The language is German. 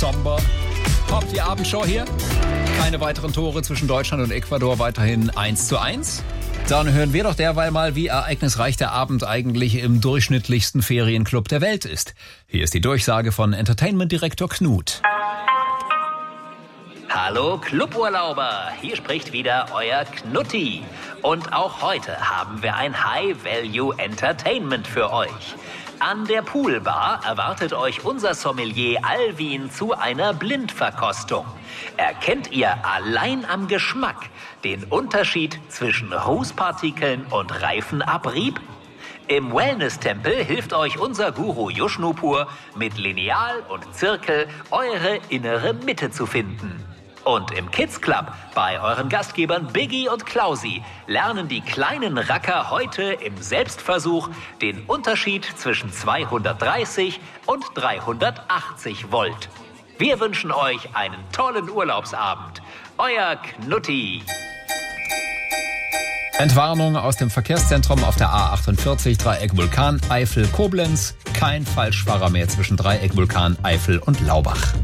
somber. Pop, die Abendshow hier. Keine weiteren Tore zwischen Deutschland und Ecuador, weiterhin 1:1. Dann hören wir doch derweil mal, wie ereignisreich der Abend eigentlich im durchschnittlichsten Ferienclub der Welt ist. Hier ist die Durchsage von Entertainment-Direktor Knut. Hallo Cluburlauber, hier spricht wieder euer Knutti. Und auch heute haben wir ein High-Value-Entertainment für euch. An der Poolbar erwartet euch unser Sommelier Alvin zu einer Blindverkostung. Erkennt ihr allein am Geschmack den Unterschied zwischen Rußpartikeln und Reifenabrieb? Im Wellness-Tempel hilft euch unser Guru Yushnupur mit Lineal und Zirkel eure innere Mitte zu finden. Und im Kids Club bei euren Gastgebern Biggie und Klausi lernen die kleinen Racker heute im Selbstversuch den Unterschied zwischen 230 und 380 Volt. Wir wünschen euch einen tollen Urlaubsabend. Euer Knutti. Entwarnung aus dem Verkehrszentrum auf der A48 Dreieck Vulkan Eifel Koblenz. Kein Falschfahrer mehr zwischen Dreieck Vulkan Eifel und Laubach.